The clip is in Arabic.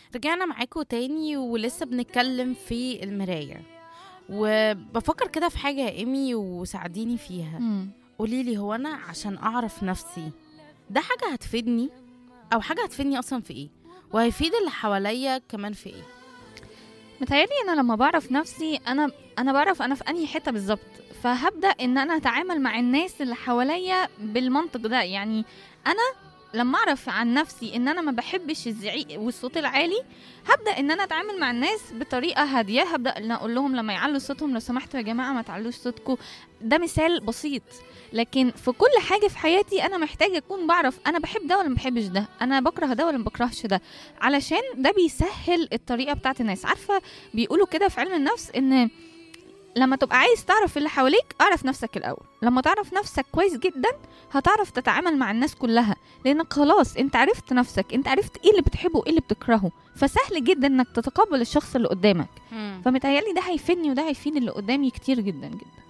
رجعنا معاكم تاني ولسه بنتكلم في المراية. وبفكر كده في حاجة يا إيمي وساعديني فيها. قوليلي، هو أنا عشان أعرف نفسي ده حاجة هتفيدني أو حاجة هتفيدني أصلا في إيه؟ وهيفيد اللي حواليا كمان في إيه؟ متهيألي انا لما بعرف نفسي انا بعرف انا في انهي حته بالظبط، فهبدا ان انا اتعامل مع الناس اللي حواليا بالمنطق ده. يعني انا لما اعرف عن نفسي ان انا ما بحبش الزعيق والصوت العالي، هبدا ان انا اتعامل مع الناس بطريقه هاديه. هبدا ان اقول لهم لما يعلوا صوتهم لو سمحتوا يا جماعه ما تعلوش صوتكم. ده مثال بسيط، لكن في كل حاجه في حياتي انا محتاجه اكون بعرف انا بحب ده ولا ما بحبش ده، انا بكره ده ولا ما بكرهش ده، علشان ده بيسهل الطريقه بتاعت الناس. عارفه بيقولوا كده في علم النفس ان لما تبقى عايز تعرف اللي حواليك اعرف نفسك الاول. لما تعرف نفسك كويس جدا هتعرف تتعامل مع الناس كلها، لانك خلاص انت عرفت نفسك، انت عرفت ايه اللي بتحبه وايه اللي بتكرهه، فسهل جدا انك تتقبل الشخص اللي قدامك. فمتهيألي ده هيفيدني وده هيفيد اللي قدامي كتير جدا جدا.